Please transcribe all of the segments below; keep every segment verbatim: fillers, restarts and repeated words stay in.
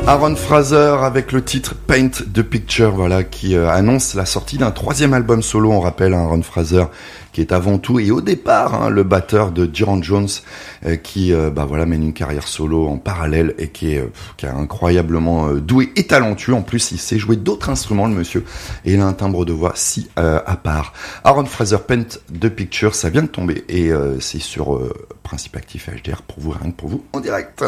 Aaron Fraser avec le titre Paint the Picture, voilà, qui euh, annonce la sortie d'un troisième album solo. On rappelle hein, Aaron Fraser, qui est avant tout et au départ hein, le batteur de Duran Jones, euh, qui euh, bah voilà mène une carrière solo en parallèle et qui est euh, qui est incroyablement euh, doué et talentueux. En plus, il sait jouer d'autres instruments, le monsieur, et il a un timbre de voix si euh, à part. Aaron Fraser, Paint the Picture, ça vient de tomber et euh, c'est sur euh, Principe Actif H D R pour vous, rien que pour vous, en direct.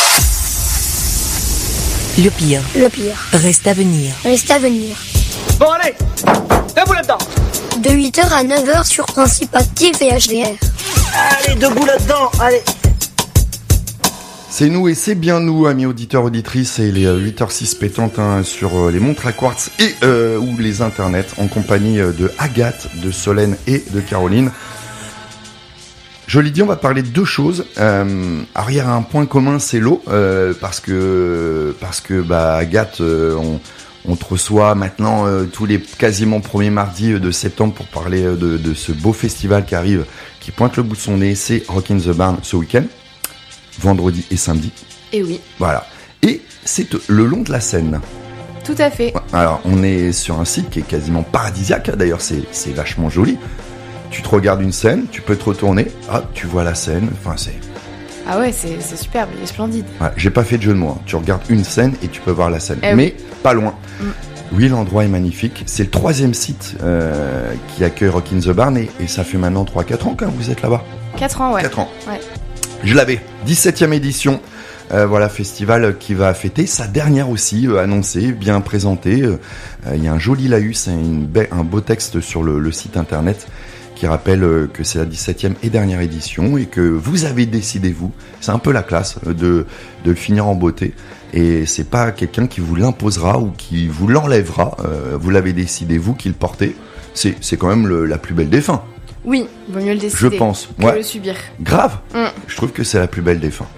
Le pire. Le pire. Reste à venir. Reste à venir. Bon allez, debout là-dedans. De huit heures à neuf heures sur Principe Actif et H D R. Allez, debout là-dedans, allez. C'est nous et c'est bien nous, amis auditeurs, auditrices, et les huit heures six pétantes hein, sur les montres à quartz et euh, ou les internets, en compagnie de Agathe, de Solène et de Caroline. Je l'ai dit, on va parler de deux choses. Euh, alors il y a un point commun, c'est l'eau, euh, parce que parce que bah Agathe, euh, on, on te reçoit maintenant euh, tous les quasiment premiers mardis de septembre pour parler de, de ce beau festival qui arrive, qui pointe le bout de son nez. C'est Rock in the Barn ce week-end, vendredi et samedi. Et oui. Voilà. Et c'est le long de la Seine. Tout à fait. Alors on est sur un site qui est quasiment paradisiaque. D'ailleurs, c'est c'est vachement joli. Tu te regardes une scène, tu peux te retourner, ah, tu vois la scène, enfin c'est... Ah ouais, c'est, c'est superbe, il est splendide. Ouais, j'ai pas fait de jeu de mots, hein. Tu regardes une scène et tu peux voir la scène, eh mais oui. Pas loin. Mm. Oui, l'endroit est magnifique, c'est le troisième site euh, qui accueille Rock in the Barn et, et ça fait maintenant trois quatre ans que vous êtes là-bas. quatre ans, ouais. quatre ans. Ouais. Je l'avais, dix-septième édition, euh, voilà, festival qui va fêter sa dernière aussi, euh, annoncée, bien présentée. Il euh, y a un joli laïus, une be- un beau texte sur le, le site internet qui rappelle que c'est la dix-septième et dernière édition et que vous avez décidé, vous, c'est un peu la classe, de, de le finir en beauté. Et c'est pas quelqu'un qui vous l'imposera ou qui vous l'enlèvera. Euh, vous l'avez décidé, vous, qui le portez. C'est, c'est quand même le, la plus belle des fins. Oui, vaut mieux le décider. Je pense. Que Ouais. le subir. Grave. Mm. Je trouve que c'est la plus belle des fins.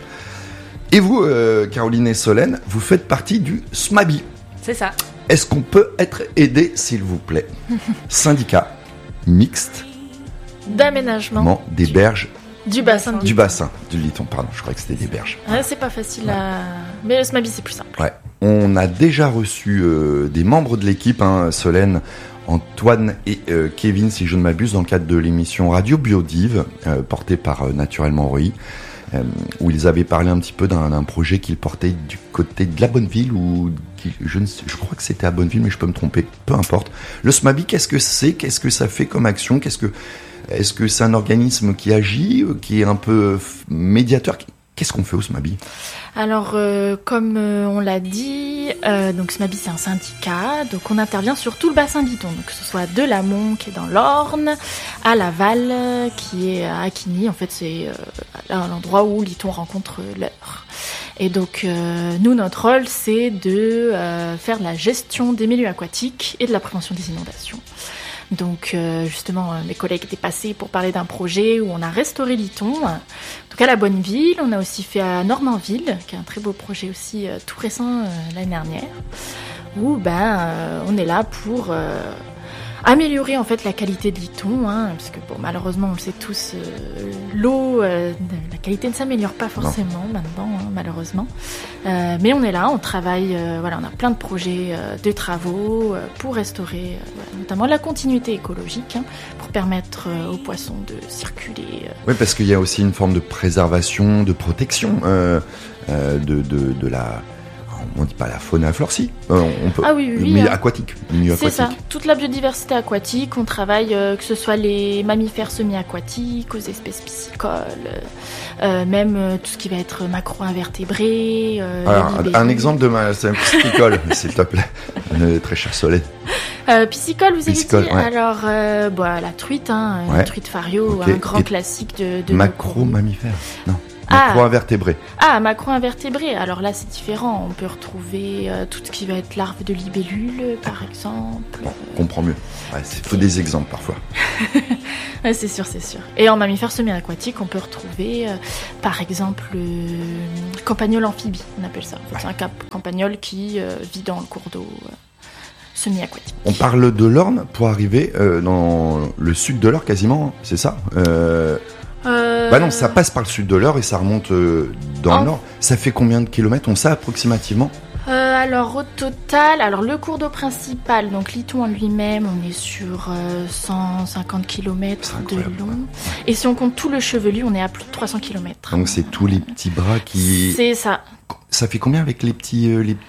Et vous, euh, Caroline et Solène, vous faites partie du S M A B I. C'est ça. Est-ce qu'on peut être aidé, s'il vous plaît? Syndicat mixte d'aménagement des berges du bassin de du bassin du Lyton, pardon, je crois que c'était des berges. Ouais, c'est pas facile à... Mais le S M A B I, c'est plus simple. Ouais. On a déjà reçu euh, des membres de l'équipe, hein, Solène, Antoine et euh, Kevin, si je ne m'abuse, dans le cadre de l'émission Radio Biodive, euh, portée par euh, Naturellement Roi, euh, où ils avaient parlé un petit peu d'un, d'un projet qu'ils portaient du côté de la Bonneville, ou qui, je, ne sais, je crois que c'était à Bonneville, mais je peux me tromper, peu importe. Le S M A B I, qu'est-ce que c'est? Qu'est-ce que ça fait comme action? Qu'est-ce que... Est-ce que c'est un organisme qui agit, qui est un peu médiateur? Qu'est-ce qu'on fait au S M A B I? Alors, euh, comme euh, on l'a dit, euh, donc S M A B I, c'est un syndicat, donc on intervient sur tout le bassin de Lyton, donc que ce soit de l'amont, qui est dans l'Orne, à Laval, qui est à Aquigny. En fait, c'est euh, l'endroit où Lyton rencontre l'Eure. Et donc, euh, nous, notre rôle, c'est de euh, faire la gestion des milieux aquatiques et de la prévention des inondations. Donc euh, justement, euh, mes collègues étaient passés pour parler d'un projet où on a restauré Lyton. Donc à la Bonneville, on a aussi fait à Normanville, qui est un très beau projet aussi euh, tout récent euh, l'année dernière, où ben euh, on est là pour euh, améliorer en fait la qualité de Lyton, hein, parce que bon, malheureusement, on le sait tous, euh, l'eau, euh, la qualité ne s'améliore pas forcément non. maintenant, hein, malheureusement. Euh, mais on est là, on travaille, euh, voilà, on a plein de projets euh, de travaux euh, pour restaurer, euh, voilà, notamment la continuité écologique, hein, pour permettre euh, aux poissons de circuler. Euh. Oui, parce qu'il y a aussi une forme de préservation, de protection euh, euh, de, de, de la... On dit pas la faune et la flore, si. Euh, on peut. Ah oui, oui. Le milieu hein. aquatique. Le milieu C'est aquatique. ça. Toute la biodiversité aquatique. On travaille, euh, que ce soit les mammifères semi-aquatiques, aux espèces piscicoles, euh, même euh, tout ce qui va être macro-invertébrés. Euh, Alors, un exemple de ma c'est un piscicole, s'il te plaît. Euh, très cher Soleil. Euh, piscicole, vous avez piscicole, dit. Ouais. Alors, euh, bah, la truite, hein, ouais. la truite fario, okay. un grand Et classique de. de macro-mammifères. Non. Ah. Macro-invertébrés. Ah, macro-invertébrés. Alors là, c'est différent. On peut retrouver euh, tout ce qui va être larves de libellules, par exemple. Bon, on comprend mieux. Il ouais, faut des exemples parfois. Ouais, c'est sûr, c'est sûr. Et en mammifères semi-aquatiques, on peut retrouver, euh, par exemple, le euh, campagnol amphibie, on appelle ça. En fait, ouais. C'est un cap- campagnol qui euh, vit dans le cours d'eau euh, semi-aquatique. On parle de l'Orne pour arriver euh, dans le sud de l'Eure quasiment, c'est ça euh... Euh... Bah non, ça passe par le sud de l'Eure et ça remonte euh, dans en... le nord. Ça fait combien de kilomètres? On sait approximativement? Euh, alors au total, alors le cours d'eau principal, donc Liton en lui-même, on est sur euh, cent cinquante kilomètres de long. Ouais. Et si on compte tout le chevelu, on est à plus de trois cents kilomètres. Donc c'est tous les petits bras qui... C'est ça. Ça fait combien avec les petits... Euh, les...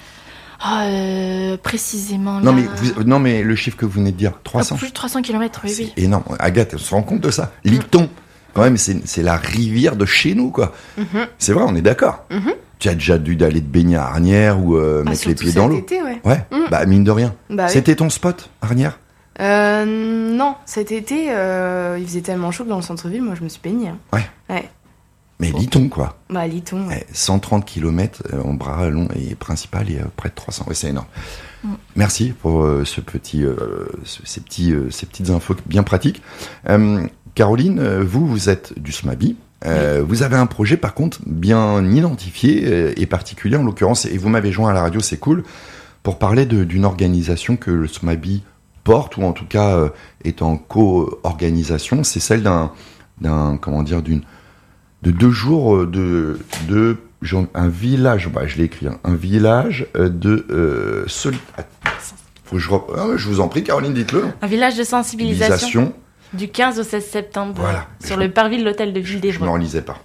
Euh, précisément non, là... mais vous, non mais le chiffre que vous venez de dire, trois cents. Ah, plus de trois cents kilomètres, oui, c'est oui. énorme. Agathe, on se rend compte de ça. Liton, quand même, c'est, c'est la rivière de chez nous, quoi. Mm-hmm. C'est vrai, on est d'accord. Mm-hmm. Tu as déjà dû aller te baigner à Arnières ou euh, ah, mettre les pieds dans l'eau. Été, ouais. Ouais, mm. bah mine de rien. Bah, C'était oui. ton spot, Arnières euh, Non, cet été, euh, il faisait tellement chaud que dans le centre-ville, moi je me suis baignée. Hein. Ouais. Ouais. Mais bon. Liton, quoi. Bah, Liton. Ouais. Ouais, cent trente kilomètres euh, en bras long et principal et euh, près de trois cents. Ouais, c'est énorme. Mm. Merci pour euh, ce petit, euh, ce, ces, petits, euh, ces petites infos bien pratiques. Euh, Caroline, euh, vous, vous êtes du SMABI. Euh, oui. Vous avez un projet, par contre, bien identifié euh, et particulier, en l'occurrence, et vous m'avez joint à la radio, c'est cool, pour parler de, d'une organisation que le SMABI porte, ou en tout cas euh, est en co-organisation. C'est celle d'un, d'un comment dire, d'une de deux jours de, de genre, un village, bah, je l'ai écrit, hein, un village de euh, soli- Faut que je, rep... ah, je vous en prie, Caroline, dites-le. Un village de sensibilisation du quinze au seize septembre, voilà. Sur je... le parvis de l'hôtel de Ville d'Evreux. Je ne relisais pas.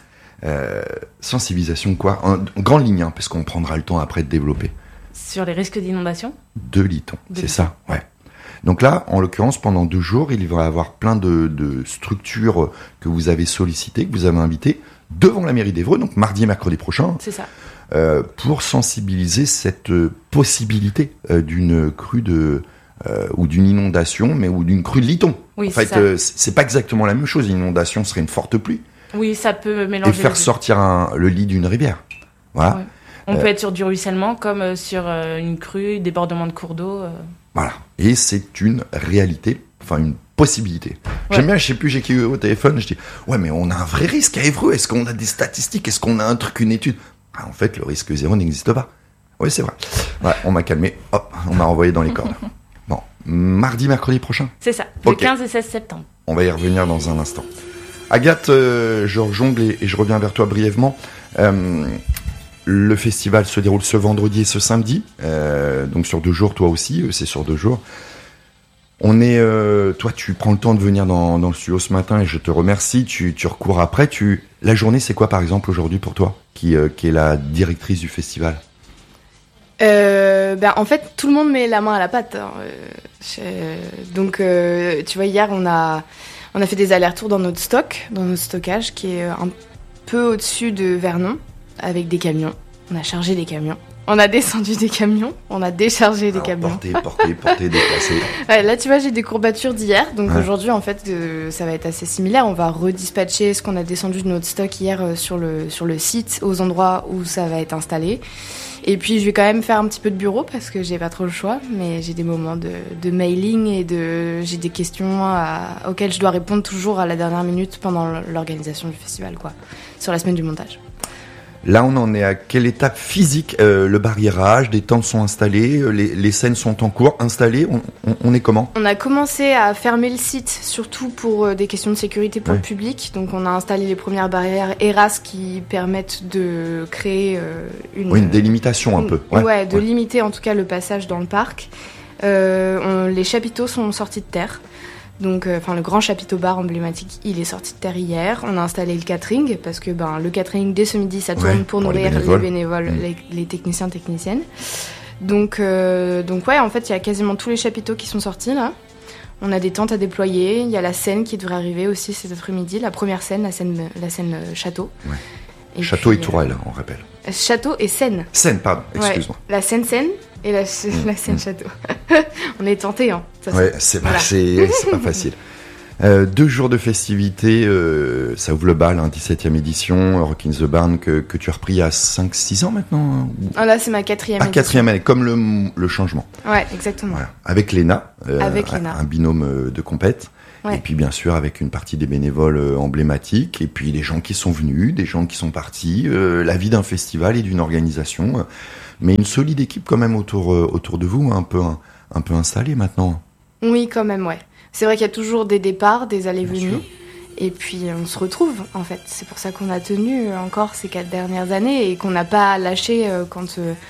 Euh, sensibilisation quoi, en, en grande ligne, hein, parce qu'on prendra le temps après de développer. Sur les risques d'inondation de Liton, de c'est Liton. Ça, ouais. Donc là, en l'occurrence, pendant deux jours, il va y avoir plein de, de structures que vous avez sollicitées, que vous avez invitées, devant la mairie d'Evreux, donc mardi et mercredi prochain. C'est ça. Euh, pour sensibiliser cette possibilité euh, d'une crue de... Euh, ou d'une inondation, mais ou d'une crue de Liton. Oui, en fait, c'est, euh, c'est pas exactement la même chose. Une inondation serait une forte pluie. Oui, ça peut mélanger. Et faire sortir un, le lit d'une rivière. Voilà. Ouais. On euh, peut être sur du ruissellement, comme sur euh, une crue, débordement de cours d'eau. Euh. Voilà. Et c'est une réalité, enfin une possibilité. Ouais. J'aime bien, je sais plus, j'ai qui au téléphone, je dis, ouais, mais on a un vrai risque à Évreux. Est-ce qu'on a des statistiques? Est-ce qu'on a un truc, une étude? Ah, en fait, le risque zéro n'existe pas. Oui, c'est vrai. Ouais, on m'a calmé. Hop, on m'a renvoyé dans les cordes. Bon, mardi, mercredi prochain. C'est ça, le okay. quinze et seize septembre. On va y revenir dans un instant. Agathe, euh, je jongle et, et je reviens vers toi brièvement. Euh, le festival se déroule ce vendredi et ce samedi, euh, donc sur deux jours, toi aussi, c'est sur deux jours. On est, euh, toi, tu prends le temps de venir dans, dans le studio ce matin et je te remercie. Tu, tu recours après. Tu, la journée, c'est quoi par exemple aujourd'hui pour toi, qui, euh, qui est la directrice du festival? Euh, ben, en fait, tout le monde met la main à la pâte. Hein. Euh, donc, euh, tu vois, hier, on a, on a fait des allers-retours dans notre stock, dans notre stockage, qui est un peu au-dessus de Vernon, avec des camions. On a chargé des camions. On a descendu des camions, on a déchargé des Alors, camions. Porter, porter, porter, déplacer. Ouais, là, tu vois, j'ai des courbatures d'hier. Donc ouais. Aujourd'hui, en fait, euh, ça va être assez similaire. On va redispatcher ce qu'on a descendu de notre stock hier euh, sur le, sur le site, aux endroits où ça va être installé. Et puis, je vais quand même faire un petit peu de bureau parce que j'ai pas trop le choix. Mais j'ai des moments de, de mailing et de, j'ai des questions à, auxquelles je dois répondre toujours à la dernière minute pendant l'organisation du festival, quoi. Sur la semaine du montage. Là, on en est à quelle étape physique? euh, Le barriérage, des tentes sont installées, les, les scènes sont en cours, installées, on, on, on est comment? On a commencé à fermer le site, surtout pour euh, des questions de sécurité pour ouais. le public. Donc on a installé les premières barrières ERAS qui permettent de créer euh, une... Oui, une délimitation une, un peu. Ouais, ouais de ouais. limiter en tout cas le passage dans le parc. Euh, on, les chapiteaux sont sortis de terre. Donc, enfin, euh, le grand chapiteau bar emblématique, il est sorti de terre hier. On a installé le catering parce que ben le catering dès ce midi, ça tourne ouais, pour, pour nourrir les bénévoles, les, bénévoles, mmh. les, les techniciens, techniciennes. Donc, euh, donc ouais, en fait, il y a quasiment tous les chapiteaux qui sont sortis là. On a des tentes à déployer. Il y a la scène qui devrait arriver aussi cet après-midi, la première scène, la scène, la scène euh, château. Ouais. Et château puis, et tourelle, euh, on rappelle. Château et scène. Scène, pardon. Excuse-moi. Ouais, la scène scène. Et la, mmh. la scène château. On est tentés, hein. Ça, ouais, c'est pas, voilà. c'est, c'est pas facile. Euh, deux jours de festivités, euh, ça ouvre le bal, hein, dix-septième édition, Rock in the Barn, que, que tu as repris à cinq six ans maintenant hein, ou... Ah là, c'est ma quatrième ah, édition. quatrième année, comme le, le changement. Ouais, exactement. Voilà. Avec Léna, euh, avec Léna. Un binôme de compète. Ouais. Et puis bien sûr avec une partie des bénévoles euh, emblématiques, et puis des gens qui sont venus, des gens qui sont partis, euh, la vie d'un festival et d'une organisation, euh, mais une solide équipe quand même autour, euh, autour de vous, un peu, un, un peu installée maintenant. Oui, quand même, ouais. C'est vrai qu'il y a toujours des départs, des allées-venues, et puis on se retrouve en fait. C'est pour ça qu'on a tenu encore ces quatre dernières années et qu'on n'a pas lâché euh, quand euh,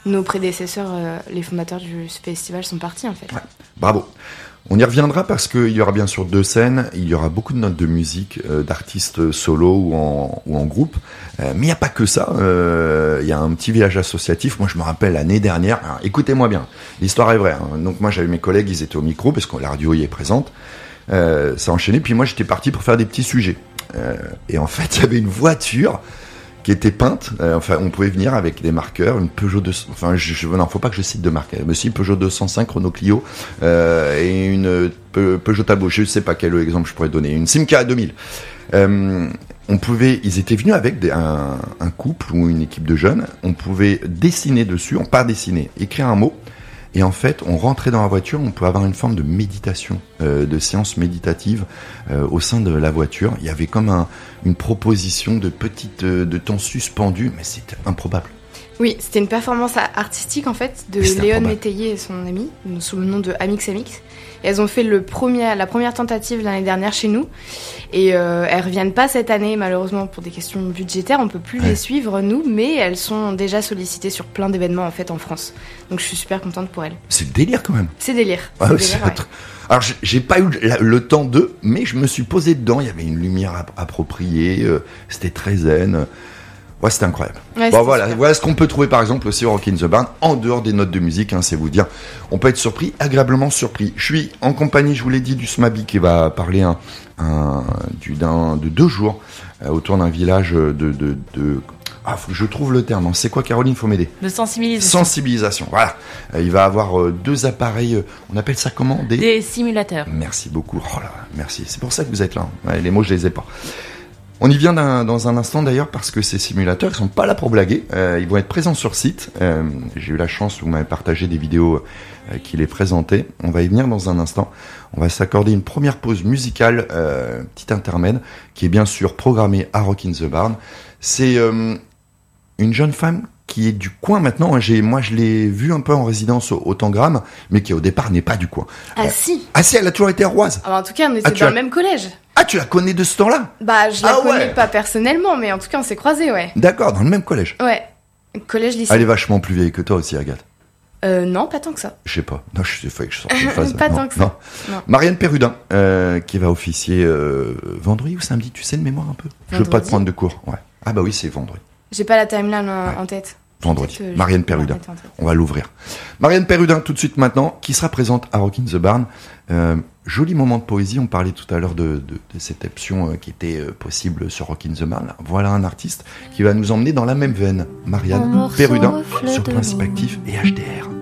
nos prédécesseurs, euh, les fondateurs du festival, sont partis en fait. Ouais. Bravo. On y reviendra parce qu'il y aura bien sûr deux scènes, il y aura beaucoup de notes de musique, euh, d'artistes solo ou en, ou en groupe, euh, mais il n'y a pas que ça, euh, il y a un petit village associatif. Moi je me rappelle l'année dernière, alors, écoutez-moi bien, l'histoire est vraie, hein. Donc moi j'avais mes collègues, ils étaient au micro parce que la radio y est présente, euh, ça enchaînait, puis moi j'étais parti pour faire des petits sujets, euh, et en fait il y avait une voiture qui était peinte, euh, enfin on pouvait venir avec des marqueurs, une Peugeot deux cents, enfin je, je, non faut pas que je cite de marque, mais si Peugeot deux cent cinq Renault Clio euh, et une Pe, Peugeot Talbot, je sais pas quel exemple je pourrais donner, une Simca deux mille. Euh, on pouvait, ils étaient venus avec des, un, un couple ou une équipe de jeunes, on pouvait dessiner dessus, on pas dessiner, écrire un mot. Et en fait, on rentrait dans la voiture, on pouvait avoir une forme de méditation, euh, de séance méditative euh, au sein de la voiture. Il y avait comme un, une proposition de petite, euh, de temps suspendu, mais c'était improbable. Oui, c'était une performance artistique en fait de Léon Métayer et son ami, sous le nom de Amix Amix. Et elles ont fait le premier, la première tentative l'année dernière chez nous. Et euh, elles reviennent pas cette année, malheureusement, pour des questions budgétaires. On peut plus ouais. les suivre, nous, mais elles sont déjà sollicitées sur plein d'événements, en fait, en France. Donc je suis super contente pour elles. C'est le délire, quand même. C'est délire. Ah, c'est ouais, délire c'est ouais. Alors, j'ai, j'ai pas eu le temps de, mais je me suis posé dedans. Il y avait une lumière appropriée. Euh, c'était très zen. Ouais, c'était incroyable. Ouais, bon, c'était voilà, super. voilà ce qu'on peut trouver par exemple aussi au Rock in the Barn, en dehors des notes de musique, hein, c'est vous dire. On peut être surpris, agréablement surpris. Je suis en compagnie, je vous l'ai dit, du SMABI qui va parler un, un, du, d'un, de deux jours euh, autour d'un village de. de, de ah, faut que je trouve le terme. C'est quoi, Caroline? Faut m'aider. De sensibilisation. Sensibilisation, voilà. Euh, il va avoir euh, deux appareils, euh, on appelle ça comment? Des, des simulateurs. Merci beaucoup. Oh là, merci. C'est pour ça que vous êtes là. Ouais, les mots, je les ai pas. On y vient d'un, dans un instant d'ailleurs parce que ces simulateurs, ils sont pas là pour blaguer. Euh, ils vont être présents sur site. Euh, j'ai eu la chance, vous m'avez partagé des vidéos euh, qui les présentaient. On va y venir dans un instant. On va s'accorder une première pause musicale, euh, petit intermède, qui est bien sûr programmée à Rock in the Barn. C'est euh, une jeune femme qui est du coin maintenant. J'ai, moi, je l'ai vue un peu en résidence au, au Tangram, mais qui au départ n'est pas du coin. Ah euh, si. Ah si, elle a toujours été Roise. Alors, en tout cas, on était Ah, dans tu le as- même collège. Ah, tu la connais de ce temps-là? Bah, je la Ah connais ouais. pas personnellement, mais en tout cas, on s'est croisés, ouais. D'accord, dans le même collège. Ouais. Collège-lycée. Elle est vachement plus vieille que toi aussi, Agathe. Euh, non, pas tant que ça. Je sais pas. Non, je sais pas que je sorte une phase. Pas non, tant que ça. non. Non. Marianne Perrudin, euh, qui va officier euh, vendredi ou samedi, tu sais de mémoire un peu. Je veux pas te Vendredi. prendre de cours. Ouais. Ah bah oui, c'est vendredi. J'ai pas la timeline en, Ouais. en tête. Vendredi. Peut-être, euh, Marianne je peux la Perrudin. mettre en tête. On va l'ouvrir. Marianne Perrudin, tout de suite maintenant, qui sera présente à Rock in the Barn. Euh, joli moment de poésie. On parlait tout à l'heure de, de, de cette option euh, qui était euh, possible sur Rock in the Barn. Voilà un artiste qui va nous emmener dans la même veine. Marianne Un morceau Perrudin reflet sur de Principe l'eau. Actif et H D R.